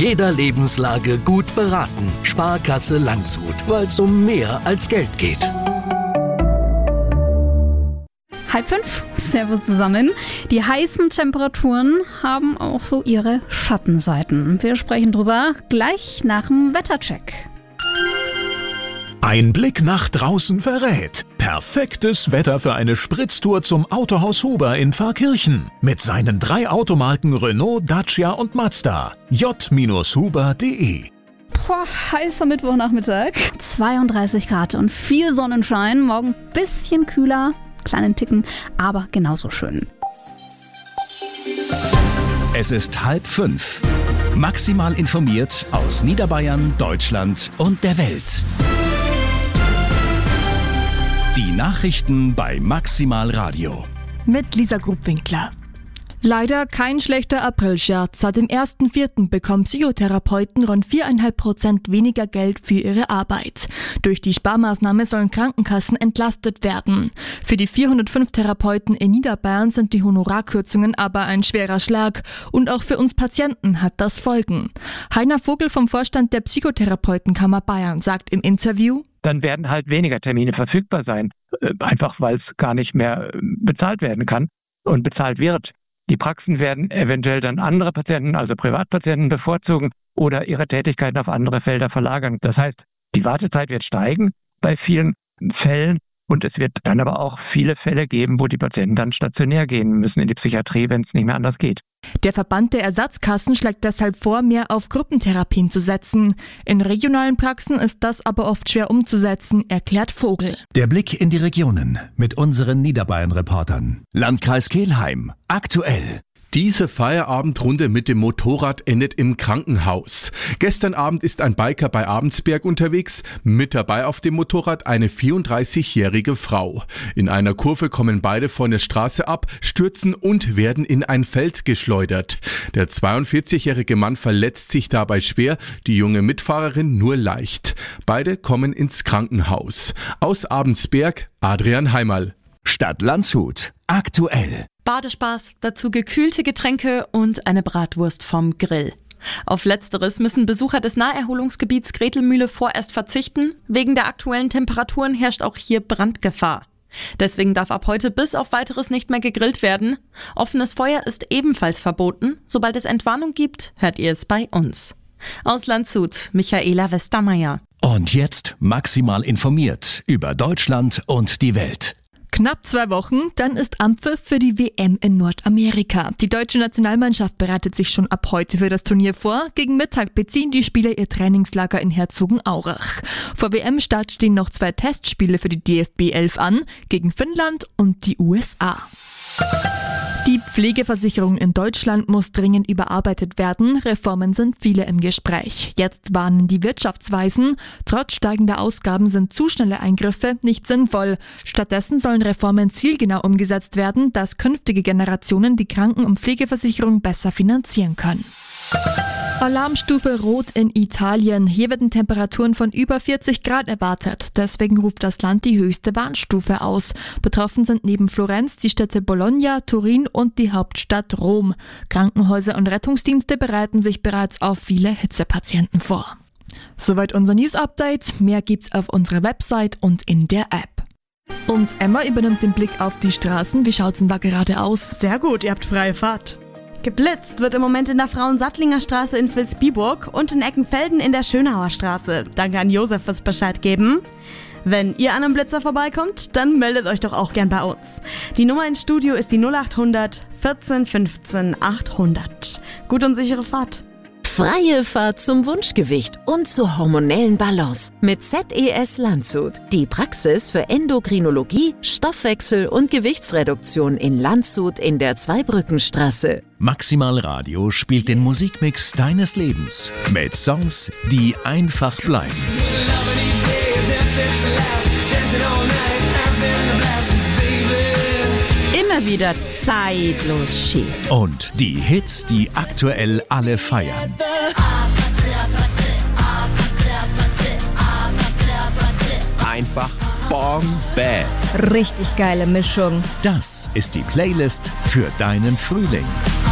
jeder Lebenslage gut beraten. Sparkasse Landshut, weil es um mehr als Geld geht. 4:30, servus zusammen. Die heißen Temperaturen haben auch so ihre Schattenseiten. Wir sprechen drüber gleich nach dem Wettercheck. Ein Blick nach draußen verrät. Perfektes Wetter für eine Spritztour zum Autohaus Huber in Pfarrkirchen. Mit seinen 3 Automarken Renault, Dacia und Mazda. j-huber.de. Heißer Mittwochnachmittag. 32 Grad und viel Sonnenschein. Morgen bisschen kühler. Kleinen Ticken, aber genauso schön. Es ist 4:30. Maximal informiert aus Niederbayern, Deutschland und der Welt. Die Nachrichten bei Maximal Radio. Mit Lisa Grubwinkler. Leider kein schlechter Aprilscherz. Seit dem 1.4. bekommen Psychotherapeuten rund 4,5% weniger Geld für ihre Arbeit. Durch die Sparmaßnahme sollen Krankenkassen entlastet werden. Für die 405 Therapeuten in Niederbayern sind die Honorarkürzungen aber ein schwerer Schlag. Und auch für uns Patienten hat das Folgen. Heiner Vogel vom Vorstand der Psychotherapeutenkammer Bayern sagt im Interview: Dann werden halt weniger Termine verfügbar sein. Einfach weil es gar nicht mehr bezahlt werden kann und bezahlt wird. Die Praxen werden eventuell dann andere Patienten, also Privatpatienten, bevorzugen oder ihre Tätigkeiten auf andere Felder verlagern. Das heißt, die Wartezeit wird steigen bei vielen Fällen und es wird dann aber auch viele Fälle geben, wo die Patienten dann stationär gehen müssen in die Psychiatrie, wenn es nicht mehr anders geht. Der Verband der Ersatzkassen schlägt deshalb vor, mehr auf Gruppentherapien zu setzen. In regionalen Praxen ist das aber oft schwer umzusetzen, erklärt Vogel. Der Blick in die Regionen mit unseren Niederbayern-Reportern. Landkreis Kelheim, aktuell. Diese Feierabendrunde mit dem Motorrad endet im Krankenhaus. Gestern Abend ist ein Biker bei Abendsberg unterwegs, mit dabei auf dem Motorrad eine 34-jährige Frau. In einer Kurve kommen beide von der Straße ab, stürzen und werden in ein Feld geschleudert. Der 42-jährige Mann verletzt sich dabei schwer, die junge Mitfahrerin nur leicht. Beide kommen ins Krankenhaus. Aus Abendsberg, Adrian Heimerl. Stadt Landshut, aktuell. Badespaß, dazu gekühlte Getränke und eine Bratwurst vom Grill. Auf Letzteres müssen Besucher des Naherholungsgebiets Gretelmühle vorerst verzichten. Wegen der aktuellen Temperaturen herrscht auch hier Brandgefahr. Deswegen darf ab heute bis auf Weiteres nicht mehr gegrillt werden. Offenes Feuer ist ebenfalls verboten. Sobald es Entwarnung gibt, hört ihr es bei uns. Aus Landshut, Michaela Westermeier. Und jetzt maximal informiert über Deutschland und die Welt. Knapp 2 Wochen, dann ist Anpfiff für die WM in Nordamerika. Die deutsche Nationalmannschaft bereitet sich schon ab heute für das Turnier vor. Gegen Mittag beziehen die Spieler ihr Trainingslager in Herzogenaurach. Vor WM-Start stehen noch 2 Testspiele für die DFB 11 an, gegen Finnland und die USA. Die Pflegeversicherung in Deutschland muss dringend überarbeitet werden. Reformen sind viele im Gespräch. Jetzt warnen die Wirtschaftsweisen. Trotz steigender Ausgaben sind zu schnelle Eingriffe nicht sinnvoll. Stattdessen sollen Reformen zielgenau umgesetzt werden, dass künftige Generationen die Kranken- und Pflegeversicherung besser finanzieren können. Alarmstufe Rot in Italien. Hier werden Temperaturen von über 40 Grad erwartet. Deswegen ruft das Land die höchste Warnstufe aus. Betroffen sind neben Florenz die Städte Bologna, Turin und die Hauptstadt Rom. Krankenhäuser und Rettungsdienste bereiten sich bereits auf viele Hitzepatienten vor. Soweit unser News-Update. Mehr gibt's auf unserer Website und in der App. Und Emma übernimmt den Blick auf die Straßen. Wie schaut's denn da gerade aus? Sehr gut, ihr habt freie Fahrt. Geblitzt wird im Moment in der Frauensattlinger Straße in Vilsbiburg und in Eckenfelden in der Schönauer Straße. Danke an Josef fürs Bescheid geben. Wenn ihr an einem Blitzer vorbeikommt, dann meldet euch doch auch gern bei uns. Die Nummer ins Studio ist die 0800 14 15 800. Gut und sichere Fahrt. Freie Fahrt zum Wunschgewicht und zur hormonellen Balance mit ZES Landshut. Die Praxis für Endokrinologie, Stoffwechsel und Gewichtsreduktion in Landshut in der Zweibrückenstraße. Maximal Radio spielt den Musikmix deines Lebens mit Songs, die einfach bleiben. Immer wieder zeitlos schick. Und die Hits, die aktuell alle feiern. Einfach Bombe. Richtig geile Mischung. Das ist die Playlist für deinen Frühling.